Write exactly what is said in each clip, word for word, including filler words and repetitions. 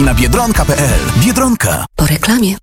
Na biedronka kropka pe el. Biedronka. Po reklamie.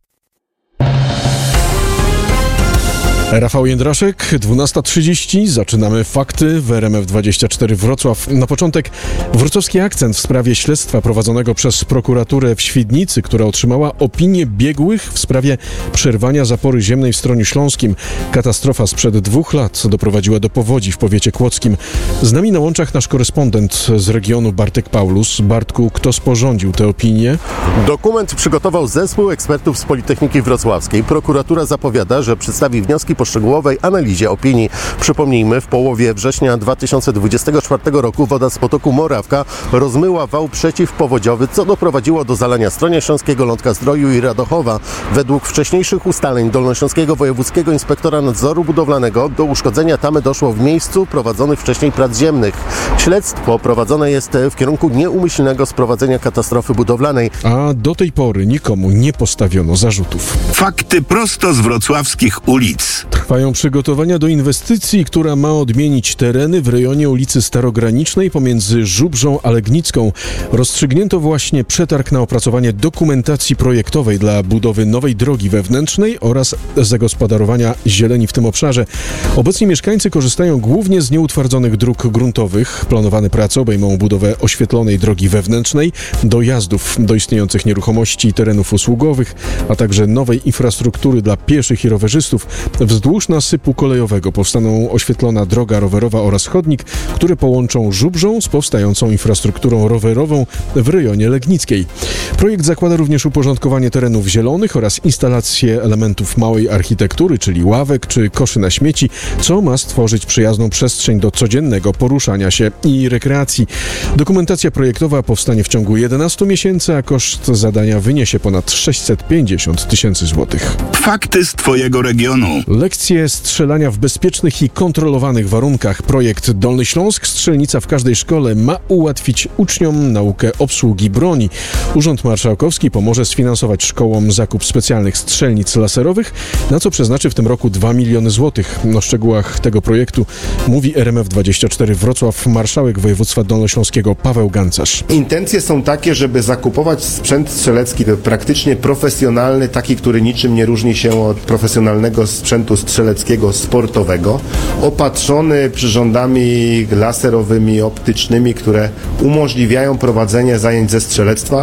Rafał Jędraszek, dwunasta trzydzieści. Zaczynamy fakty w R M F dwadzieścia cztery Wrocław. Na początek wrocławski akcent w sprawie śledztwa prowadzonego przez prokuraturę w Świdnicy, która otrzymała opinię biegłych w sprawie przerwania zapory ziemnej w Stroniu Śląskim. Katastrofa sprzed dwóch lat doprowadziła do powodzi w powiecie kłodzkim. Z nami na łączach nasz korespondent z regionu Bartek Paulus. Bartku, kto sporządził tę opinię? Dokument przygotował zespół ekspertów z Politechniki Wrocławskiej. Prokuratura zapowiada, że przedstawi wnioski po szczegółowej analizie opinii. Przypomnijmy, w połowie września dwa tysiące dwudziestego czwartego roku woda z potoku Morawka rozmyła wał przeciwpowodziowy, co doprowadziło do zalania Stronia Śląskiego, Lądka Zdroju i Radochowa. Według wcześniejszych ustaleń Dolnośląskiego Wojewódzkiego Inspektora Nadzoru Budowlanego do uszkodzenia tamy doszło w miejscu prowadzonych wcześniej prac ziemnych. Śledztwo prowadzone jest w kierunku nieumyślnego sprowadzenia katastrofy budowlanej. A do tej pory nikomu nie postawiono zarzutów. Fakty prosto z wrocławskich ulic. Trwają przygotowania do inwestycji, która ma odmienić tereny w rejonie ulicy Starogranicznej pomiędzy Żubrzą a Legnicką. Rozstrzygnięto właśnie przetarg na opracowanie dokumentacji projektowej dla budowy nowej drogi wewnętrznej oraz zagospodarowania zieleni w tym obszarze. Obecnie mieszkańcy korzystają głównie z nieutwardzonych dróg gruntowych. Planowane prace obejmą budowę oświetlonej drogi wewnętrznej, dojazdów do istniejących nieruchomości i terenów usługowych, a także nowej infrastruktury dla pieszych i rowerzystów. Wzdłuż nasypu kolejowego powstaną oświetlona droga rowerowa oraz chodnik, które połączą Żubrzą z powstającą infrastrukturą rowerową w rejonie Legnickiej. Projekt zakłada również uporządkowanie terenów zielonych oraz instalację elementów małej architektury, czyli ławek czy koszy na śmieci, co ma stworzyć przyjazną przestrzeń do codziennego poruszania się i rekreacji. Dokumentacja projektowa powstanie w ciągu jedenastu miesięcy, a koszt zadania wyniesie ponad sześćset pięćdziesiąt tysięcy złotych. Fakty z twojego regionu. Lekcje strzelania w bezpiecznych i kontrolowanych warunkach. Projekt Dolny Śląsk, strzelnica w każdej szkole, ma ułatwić uczniom naukę obsługi broni. Urząd Marszałkowski pomoże sfinansować szkołom zakup specjalnych strzelnic laserowych, na co przeznaczy w tym roku dwa miliony złotych. O szczegółach tego projektu mówi R M F dwadzieścia cztery Wrocław marszałek województwa dolnośląskiego Paweł Gancarz. Intencje są takie, żeby zakupować sprzęt strzelecki praktycznie profesjonalny, taki, który niczym nie różni się od profesjonalnego sprzętu strzeleckiego sportowego, opatrzony przyrządami laserowymi, optycznymi, które umożliwiają prowadzenie zajęć ze strzelectwa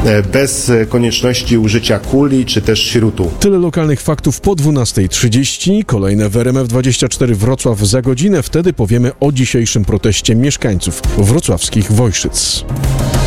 bez konieczności użycia kuli czy też śrutu. Tyle lokalnych faktów po dwunastej trzydzieści. Kolejne w R M F dwadzieścia cztery Wrocław za godzinę. Wtedy powiemy o dzisiejszym proteście mieszkańców wrocławskich Wojszyc.